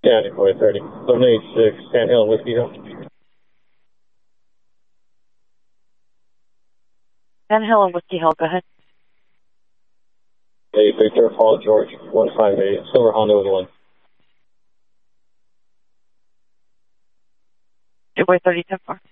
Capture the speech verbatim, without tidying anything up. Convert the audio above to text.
Yeah, Decoy thirty. seven eighty-six, Sand Hill, Whiskey Hill. Sand Hill and Whiskey Hill, go ahead. Hey, Victor, Paul, George, one five eight, Silver Honda with one. Decoy thirty, ten four.